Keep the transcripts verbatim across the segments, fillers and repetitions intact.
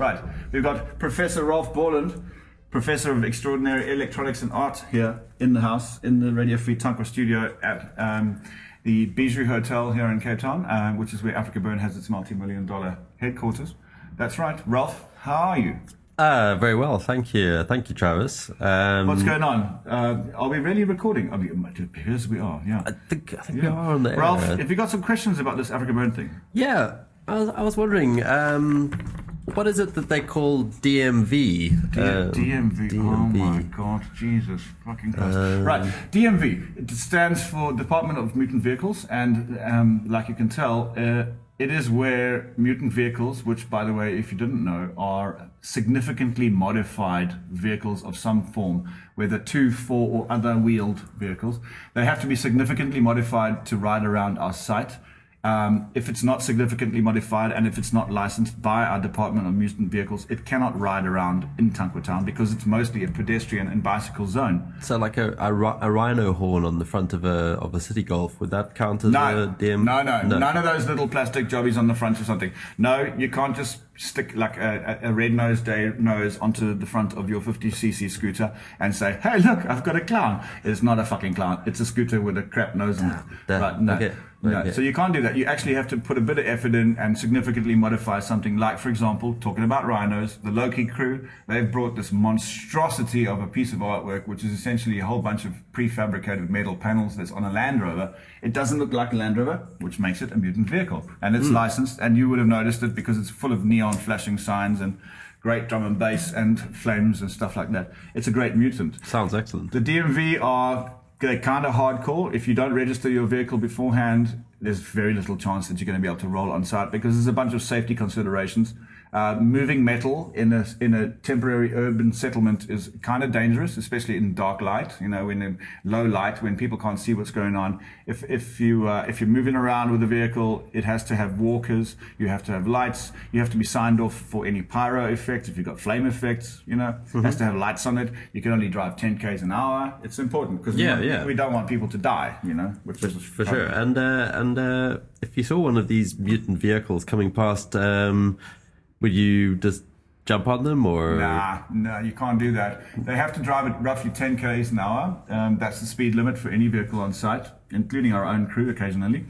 Right, we've got Professor Ralph Borland, Professor of Extraordinary Electronics and Art here in the house, in the Radio Free Tankwa studio at um, the Bijou Hotel here in Cape Town, uh, which is where Africa Burn has its multi-million dollar headquarters. That's right. Ralph, how are you? Uh, very well, thank you. Thank you, Travis. Um, What's going on? Uh, are we really recording? I mean, it appears we are, yeah. I think, I think yeah. we are on the Ralph, air. have you got some questions about this Africa Burn thing? Yeah, I was, I was wondering, um, what is it that they call D M V? D- uh, D M V. D M V. Oh my God, Jesus fucking Christ. Um, right, D M V. It stands for Department of Mutant Vehicles, and um, like you can tell, uh, it is where mutant vehicles, which, by the way, if you didn't know, are significantly modified vehicles of some form, whether two, four, or other wheeled vehicles, they have to be significantly modified to ride around our site. Um, if it's not significantly modified and if it's not licensed by our Department of Mutant Vehicles, it cannot ride around in Tankwa Town because it's mostly a pedestrian and bicycle zone. So like a, a, ri- a rhino horn on the front of a of a City Golf, would that count as No, a D M V? no, no, no, none of those little plastic jobbies on the front or something. No, you can't just stick like a, a red-nosed day nose onto the front of your fifty c c scooter and say, hey, look, I've got a clown. It's not a fucking clown. It's a scooter with a crap nose on it. That- Right, no, okay, no. okay. So you can't do that. You actually have to put a bit of effort in and significantly modify something like, for example, talking about rhinos, the Loki crew, they've brought this monstrosity of a piece of artwork, which is essentially a whole bunch of prefabricated metal panels that's on a Land Rover. It doesn't look like a Land Rover, which makes it a mutant vehicle. And it's mm. licensed, and you would have noticed it because it's full of neon flashing signs and great drum and bass and flames and stuff like that. It's a great mutant. Sounds excellent. The D M V are they're kind of hardcore. If you don't register your vehicle beforehand, there's very little chance that you're going to be able to roll on site because there's a bunch of safety considerations. Uh, moving metal in a in a temporary urban settlement is kind of dangerous, especially in dark light. You know, in low light, when people can't see what's going on. If if you uh, if you're moving around with a vehicle, it has to have walkers. You have to have lights. You have to be signed off for any pyro effects. If you've got flame effects, you know, mm-hmm. it has to have lights on it. You can only drive ten k's an hour. It's important because yeah, we, yeah. we don't want people to die. You know, which for, is for sure. And uh, and uh, if you saw one of these mutant vehicles coming past. Um, Would you just jump on them, or? Nah, no, you can't do that. They have to drive at roughly ten k's an hour. Um, that's the speed limit for any vehicle on site, including our own crew occasionally.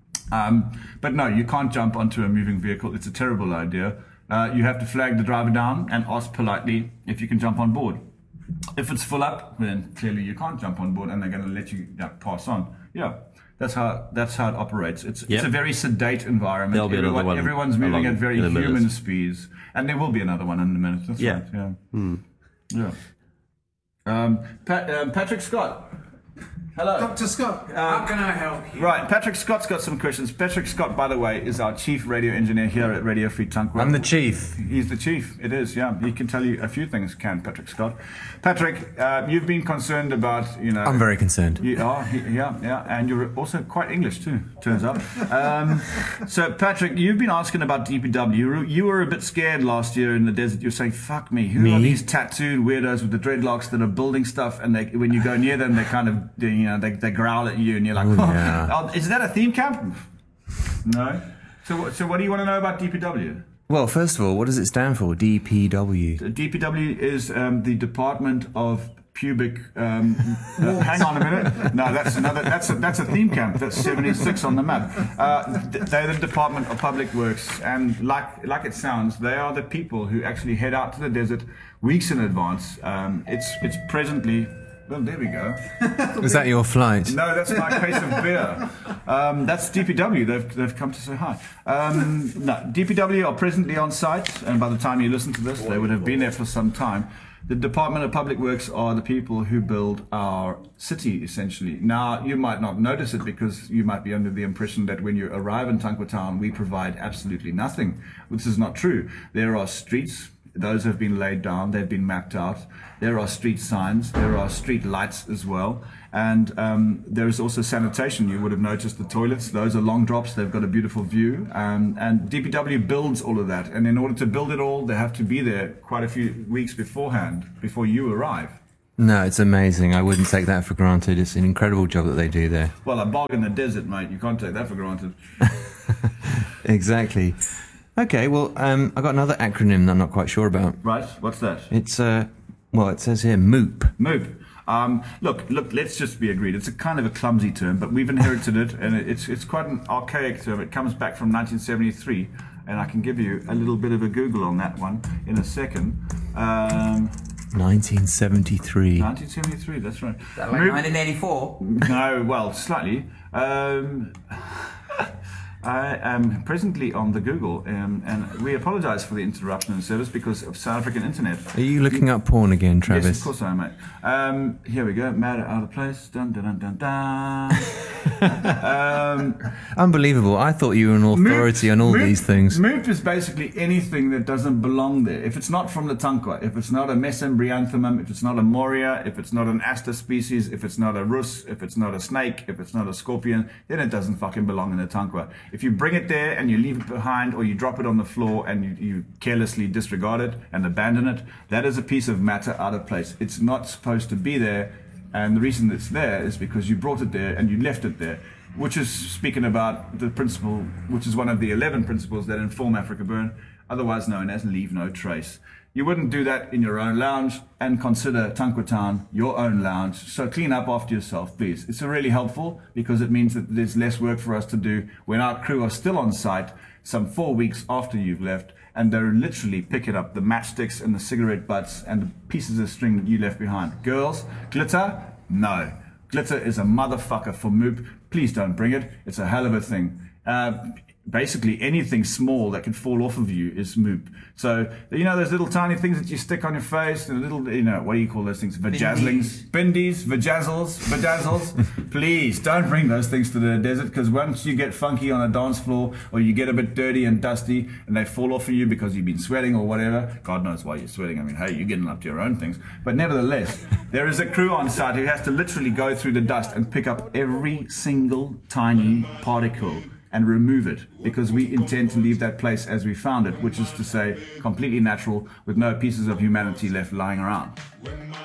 Um, but no, you can't jump onto a moving vehicle. It's a terrible idea. Uh, you have to flag the driver down and ask politely if you can jump on board. If it's full up, then clearly you can't jump on board, and they're going to let you yeah, pass on. Yeah. That's how that's how it operates. It's yep. it's a very sedate environment. There'll be Everyone, another one everyone's moving at very human minute. speeds, and there will be another one in a minute. That's yeah. right. Yeah. Mm. Yeah. Um, Pat, um, Patrick Scott. Hello. Doctor Scott, how can I help you? Right, Patrick Scott's got some questions. Patrick Scott, by the way, is our chief radio engineer here at Radio Free Tankwa. I'm the chief. He's the chief, it is, yeah. He can tell you a few things, can Patrick Scott. Patrick, uh, you've been concerned about, you know... I'm very concerned. You are, yeah, yeah, and you're also quite English too, turns out. Um, so, Patrick, you've been asking about D P W. You were, you were a bit scared last year in the desert. You were saying, fuck me, who me? are these tattooed weirdos with the dreadlocks that are building stuff, and they, when you go near them, they kind of, you know, they, they growl at you, and you're like, oh, oh, yeah. oh, is that a theme camp? No. So, so what do you want to know about D P W? Well, first of all, what does it stand for? D P W. The D P W is um, the Department of Pubic. Um, uh, hang on a minute. No, that's another. That's a, that's a theme camp. That's seventy-six on the map. Uh, they're the Department of Public Works, and like like it sounds, they are the people who actually head out to the desert weeks in advance. Um, it's it's presently. Well, there we go. Was that your flight? No, that's my case of beer. Um, that's D P W. They've, they've come to say hi. Um, no, D P W are presently on site, and by the time you listen to this, they would have been there for some time. The Department of Public Works are the people who build our city, essentially. Now, you might not notice it because you might be under the impression that when you arrive in Tankwa Town, we provide absolutely nothing. This is not true. There are streets. Those have been laid down, they've been mapped out. There are street signs, there are street lights as well. And um, there is also sanitation. You would have noticed the toilets, those are long drops, they've got a beautiful view. Um, and D P W builds all of that. And in order to build it all, they have to be there quite a few weeks beforehand, before you arrive. No, it's amazing. I wouldn't take that for granted. It's an incredible job that they do there. Well, a bog in the desert, mate, you can't take that for granted. Exactly. Okay, well, um, I got another acronym that I'm not quite sure about. Right? What's that? It's, uh, well, it says here MOOP. MOOP. Um, look, look. Let's just be agreed. It's a kind of a clumsy term, but we've inherited it, and it's it's quite an archaic term. It comes back from nineteen seventy-three, and I can give you a little bit of a Google on that one in a second. Um, nineteen seventy-three. nineteen seventy-three. That's right. Is that like MOOP- nineteen eighty-four? No, well, slightly. Um, I am presently on the Google, um, and we apologise for the interruption in service because of South African internet. Are you looking up porn again, Travis? Yes, of course I am, mate. Um, here we go. Mad out of place. Dun dun dun dun dun. um, Unbelievable. I thought you were an authority Moop- on all Moop- these things. Moop is basically anything that doesn't belong there. If it's not from the Tankwa, if it's not a Mesembryanthemum, if it's not a Moria, if it's not an Aster species, if it's not a Rus, if it's not a snake, if it's not a scorpion, then it doesn't fucking belong in the Tankwa. If you bring it there and you leave it behind, or you drop it on the floor and you, you carelessly disregard it and abandon it, that is a piece of matter out of place. It's not supposed to be there, and the reason it's there is because you brought it there and you left it there, which is speaking about the principle, which is one of the eleven principles that inform Africa Burn, otherwise known as leave no trace. You wouldn't do that in your own lounge, and consider Tankwa Town your own lounge. So clean up after yourself, please. It's really helpful because it means that there's less work for us to do when our crew are still on site some four weeks after you've left, and they're literally picking up the matchsticks and the cigarette butts and the pieces of string that you left behind. Girls, glitter? No. Glitter is a motherfucker for Moop. Please don't bring it. It's a hell of a thing. Uh, basically anything small that can fall off of you is Moop. So, you know those little tiny things that you stick on your face, the little, you know, what do you call those things? Vajazzlings? Bindies, vajazzles, vajazzles. Please don't bring those things to the desert, because once you get funky on a dance floor, or you get a bit dirty and dusty and they fall off of you because you've been sweating or whatever, God knows why you're sweating. I mean, hey, you're getting up to your own things. But nevertheless, there is a crew on site who has to literally go through the dust and pick up every single tiny particle and remove it, because we intend to leave that place as we found it, which is to say completely natural, with no pieces of humanity left lying around.